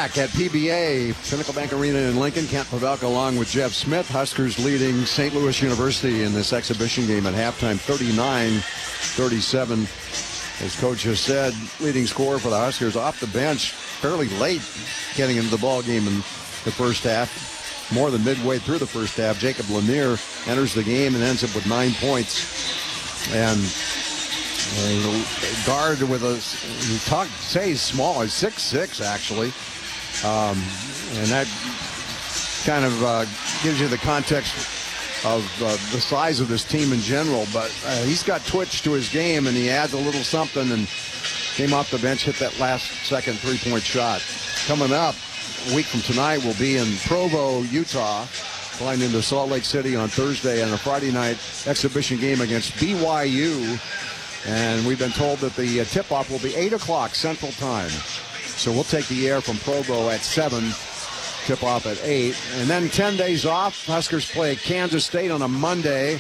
back at PBA, Pinnacle Bank Arena in Lincoln. Kent Pavelka along with Jeff Smith. Huskers leading St. Louis University in this exhibition game at halftime, 39-37. As Coach has said, leading scorer for the Huskers off the bench fairly late getting into the ball game in the first half. More than midway through the first half, Jacob Lanier enters the game and ends up with 9 points. And a guard with he's small, he's 6'6", actually. And that kind of gives you the context of the size of this team in general. But he's got twitch to his game, and he adds a little something, and came off the bench, hit that last second three-point shot. Coming up a week from tonight, we'll be in Provo, Utah, flying into Salt Lake City on Thursday, and a Friday night exhibition game against BYU. And we've been told that the tip-off will be 8 o'clock Central Time. So we'll take the air from Provo at 7, tip-off at 8. And then 10 days off. Huskers play Kansas State on a Monday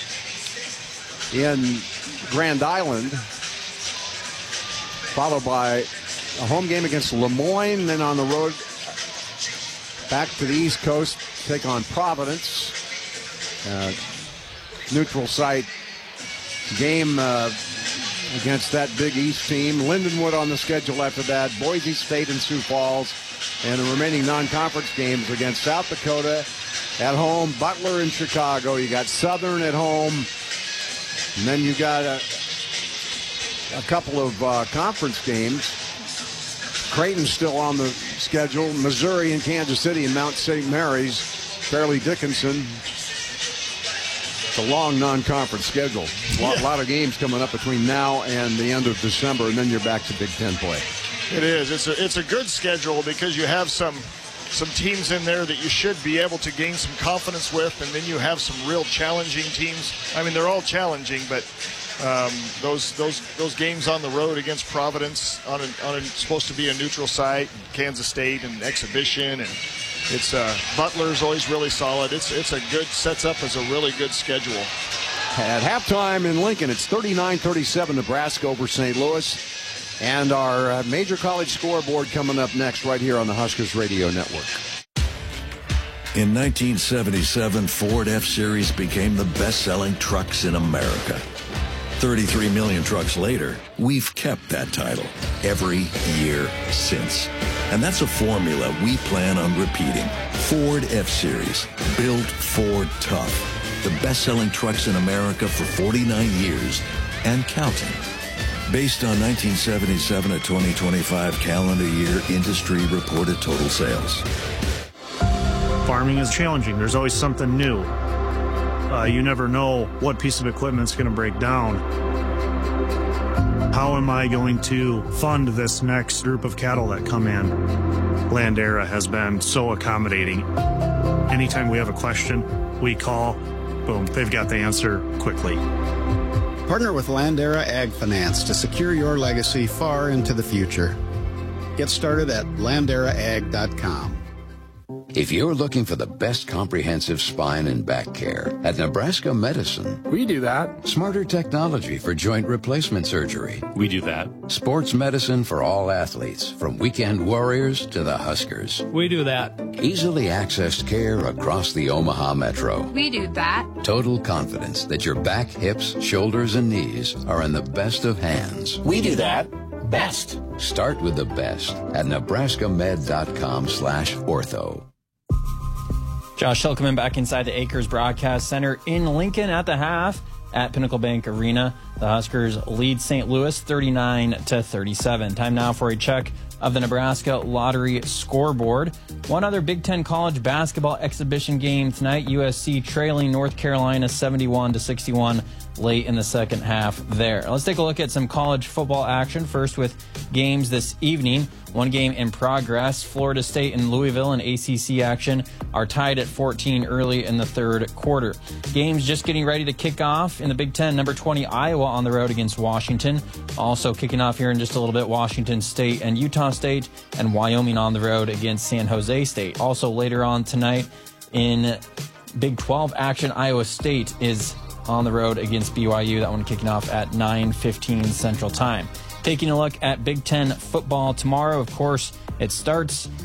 in Grand Island, followed by a home game against Lemoyne. Then on the road back to the East Coast, take on Providence. Neutral site game against that Big East team. Lindenwood on the schedule after that. Boise State and Sioux Falls. And the remaining non-conference games against South Dakota at home, Butler in Chicago. You got Southern at home. And then you got a couple of conference games. Creighton's still on the schedule. Missouri and Kansas City and Mount St. Mary's. Fairleigh Dickinson. A long non-conference schedule. A lot of games coming up between now and the end of December, and then you're back to Big Ten play. It is. It's a good schedule because you have some teams in there that you should be able to gain some confidence with, and then you have some real challenging teams. I mean, they're all challenging, but those games on the road against Providence on a supposed to be a neutral site, Kansas State and exhibition, and it's Butler's always really solid. It's a good, sets up as a really good schedule. At halftime in Lincoln, it's 39-37 Nebraska over St. Louis. And our major college scoreboard coming up next right here on the Huskers Radio Network. In 1977, Ford F-Series became the best-selling trucks in America. 33 million trucks later, we've kept that title every year since. And that's a formula we plan on repeating. Ford F-Series, built Ford tough. The best-selling trucks in America for 49 years and counting. Based on 1977 to 2025 calendar year industry reported total sales. Farming is challenging. There's always something new. You never know what piece of equipment's going to break down. How am I going to fund this next group of cattle that come in? Landera has been so accommodating. Anytime we have a question, we call, boom, they've got the answer quickly. Partner with Landera Ag Finance to secure your legacy far into the future. Get started at landeraag.com. If you're looking for the best comprehensive spine and back care, at Nebraska Medicine, we do that. Smarter technology for joint replacement surgery. We do that. Sports medicine for all athletes, from weekend warriors to the Huskers. We do that. Easily accessed care across the Omaha Metro. We do that. Total confidence that your back, hips, shoulders, and knees are in the best of hands. We do that. Best. Start with the best at nebraskamed.com/ortho. Josh Hilkeman back inside the Acres Broadcast Center in Lincoln at the half at Pinnacle Bank Arena. The Huskers lead St. Louis 39-37. Time now for a check of the Nebraska Lottery scoreboard. One other Big Ten college basketball exhibition game tonight. USC trailing North Carolina 71-61 late in the second half there. Let's take a look at some college football action. First with games this evening. One game in progress. Florida State and Louisville in ACC action are tied at 14 early in the third quarter. Games just getting ready to kick off in the Big Ten. Number 20 Iowa on the road against Washington. Also kicking off here in just a little bit, Washington State and Utah State, and Wyoming on the road against San Jose State. Also later on tonight in Big 12 action, Iowa State is on the road against BYU. That one kicking off at 9:15 Central Time. Taking a look at Big Ten football tomorrow, of course, it starts